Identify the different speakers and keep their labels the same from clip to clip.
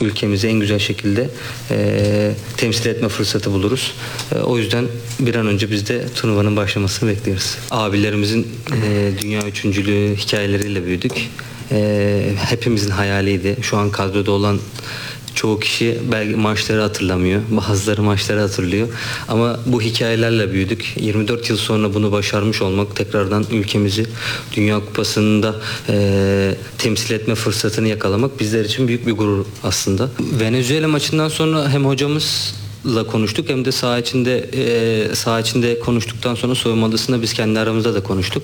Speaker 1: ülkemizi en güzel şekilde temsil etme fırsatı buluruz. O yüzden bir an önce biz de turnuvanın başlamasını bekliyoruz. Abilerimizin dünya üçüncülüğü hikayeleriyle büyüdük. Hepimizin hayaliydi. Şu an kadroda olan çoğu kişi belki maçları hatırlamıyor. Bazıları maçları hatırlıyor. Ama bu hikayelerle büyüdük. 24 yıl sonra bunu başarmış olmak, tekrardan ülkemizi Dünya Kupası'nda temsil etme fırsatını yakalamak bizler için büyük bir gurur aslında. Venezuela maçından sonra hem hocamızla konuştuk hem de saha içinde konuştuktan sonra soyunma odasında biz kendi aramızda da konuştuk.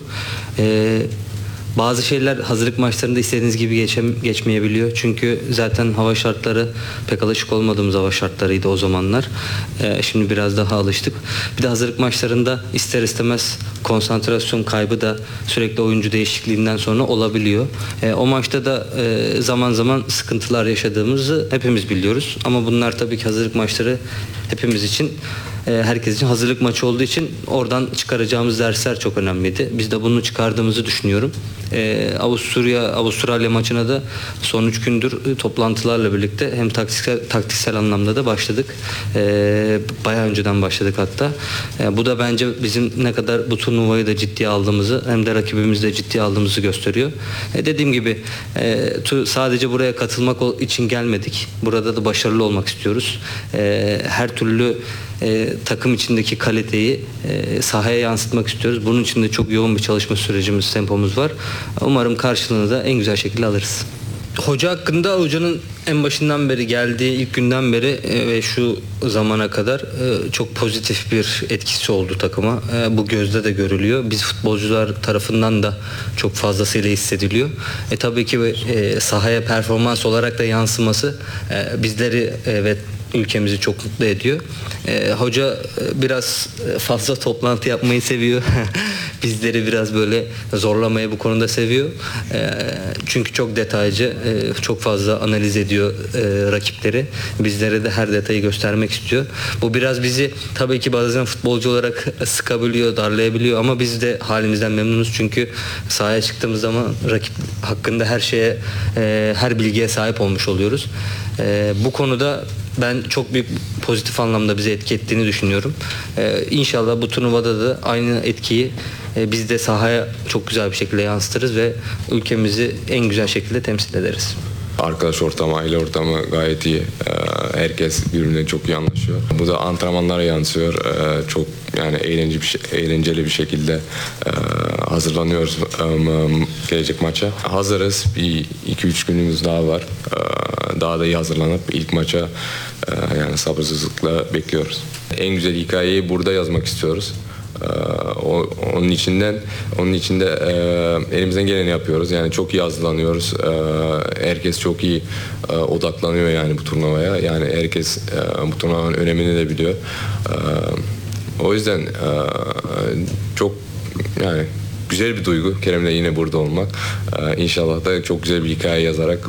Speaker 1: Bazı şeyler hazırlık maçlarında istediğiniz gibi geçmeyebiliyor. Çünkü zaten hava şartları pek alışık olmadığımız hava şartlarıydı o zamanlar. Şimdi biraz daha alıştık. Bir de hazırlık maçlarında ister istemez konsantrasyon kaybı da sürekli oyuncu değişikliğinden sonra olabiliyor. O maçta da zaman zaman sıkıntılar yaşadığımızı hepimiz biliyoruz. Ama bunlar tabii ki hazırlık maçları hepimiz için, herkes için hazırlık maçı olduğu için oradan çıkaracağımız dersler çok önemliydi. Biz de bunu çıkardığımızı düşünüyorum. Avustralya maçına da son 3 gündür toplantılarla birlikte hem taktiksel anlamda da başladık. Bayağı önceden başladık hatta. Bu da bence bizim ne kadar bu turnuvayı da ciddiye aldığımızı hem de rakibimizi de ciddiye aldığımızı gösteriyor. Dediğim gibi sadece buraya katılmak için gelmedik. Burada da başarılı olmak istiyoruz. Her türlü takım içindeki kaliteyi sahaya yansıtmak istiyoruz. Bunun için de çok yoğun bir çalışma sürecimiz, tempomuz var. Umarım karşılığını da en güzel şekilde alırız. Hoca hakkında, hocanın en başından beri, geldiği ilk günden beri ve şu zamana kadar çok pozitif bir etkisi oldu takıma. Bu gözde de görülüyor. Biz futbolcular tarafından da çok fazlasıyla hissediliyor. Tabii ki sahaya performans olarak da yansıması bizleri ve ülkemizi çok mutlu ediyor. Hoca biraz fazla toplantı yapmayı seviyor. Bizleri biraz böyle zorlamayı bu konuda seviyor. Çünkü çok detaycı, çok fazla analiz ediyor rakipleri. Bizlere de her detayı göstermek istiyor. Bu biraz bizi tabii ki bazen futbolcu olarak sıkabiliyor, darlayabiliyor ama biz de halimizden memnunuz. Çünkü sahaya çıktığımız zaman rakip hakkında her şeye, her bilgiye sahip olmuş oluyoruz. Bu konuda ben çok büyük pozitif anlamda bize etki ettiğini düşünüyorum. İnşallah bu turnuvada da aynı etkiyi biz de sahaya çok güzel bir şekilde yansıtırız ve ülkemizi en güzel şekilde temsil ederiz.
Speaker 2: Arkadaş ortamı, aile ortamı gayet iyi. Herkes birbirine çok iyi anlaşıyor. Bu da antrenmanlara yansıyor. Çok yani eğlenceli bir şekilde hazırlanıyoruz gelecek maça. Hazırız. Bir 2-3 günümüz daha var. Daha da iyi hazırlanıp ilk maça yani sabırsızlıkla bekliyoruz. En güzel hikayeyi burada yazmak istiyoruz. Onun için de elimizden geleni yapıyoruz. Yani çok iyi hazırlanıyoruz. Herkes çok iyi odaklanıyor yani bu turnuvaya. Yani herkes bu turnuvanın önemini de biliyor. O yüzden çok yani güzel bir duygu Kerem'le yine burada olmak. İnşallah da çok güzel bir hikaye yazarak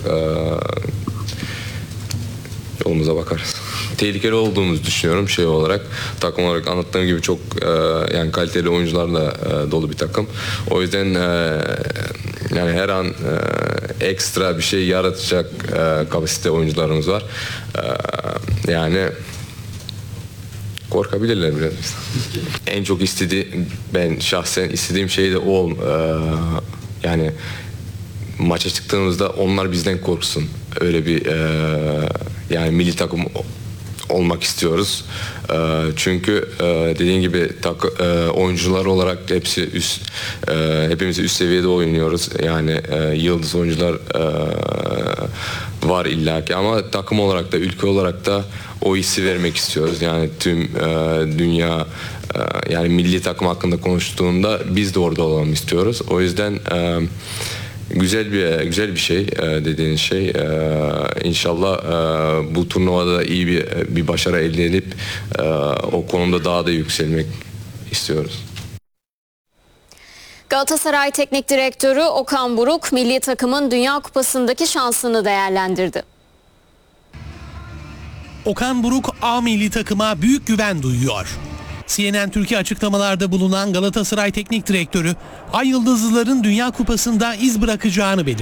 Speaker 2: yolumuza bakarız. Tehlikeli olduğumuzu düşünüyorum olarak. Takım olarak anlattığım gibi çok yani kaliteli oyuncularla dolu bir takım. O yüzden yani her an ekstra bir şey yaratacak kapasite oyuncularımız var. Yani korkabilirler biraz. En çok ben şahsen istediğim şey de o. Yani maça çıktığımızda onlar bizden korksun. Öyle bir yani milli takım olmak istiyoruz. Çünkü dediğim gibi oyuncular olarak hepimiz üst seviyede oynuyoruz. Yani yıldız oyuncular var illaki ama takım olarak da ülke olarak da o hissi vermek istiyoruz. Yani tüm dünya yani milli takım hakkında konuştuğunda biz de orada olalım istiyoruz. O yüzden güzel bir şey dediğiniz şey. İnşallah bu turnuvada iyi bir başarı elde edip o konuda daha da yükselmek istiyoruz.
Speaker 3: Galatasaray Teknik Direktörü Okan Buruk milli takımın Dünya Kupası'ndaki şansını değerlendirdi.
Speaker 4: Okan Buruk A milli takıma büyük güven duyuyor. CNN Türkiye açıklamalarda bulunan Galatasaray Teknik Direktörü Ay Yıldızlıların Dünya Kupası'nda iz bırakacağını belirtti.